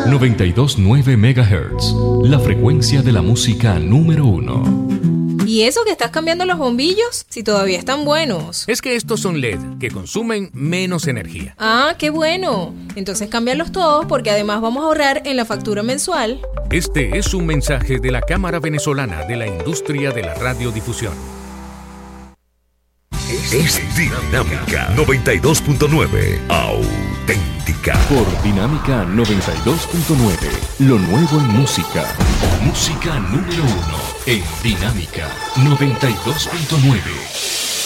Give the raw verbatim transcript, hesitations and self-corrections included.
noventa y dos punto nueve megahertz, la frecuencia de la música número uno. ¿Y eso que estás cambiando los bombillos? Si todavía están buenos. Es que estos son L E D, que consumen menos energía. Ah, qué bueno. Entonces cámbialos todos porque además vamos a ahorrar en la factura mensual. Este es un mensaje de la Cámara Venezolana de la Industria de la Radiodifusión. Es Dinámica noventa y dos punto nueve, auténtica. Por Dinámica noventa y dos punto nueve, lo nuevo en música. Música número uno en Dinámica noventa y dos punto nueve.